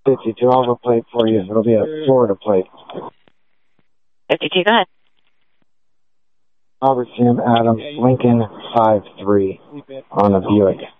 52, I'll have a plate for you. It'll be a Florida plate. 52, go ahead. Albert Sam Adams, Lincoln 53 on a Buick.